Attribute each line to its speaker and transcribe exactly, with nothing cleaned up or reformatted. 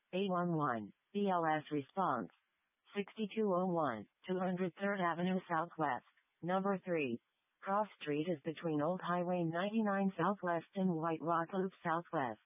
Speaker 1: eight one one, B L S response. sixty-two oh one, two hundred third Avenue Southwest, number three. Cross Street is between Old Highway ninety-nine Southwest and White Rock Loop Southwest.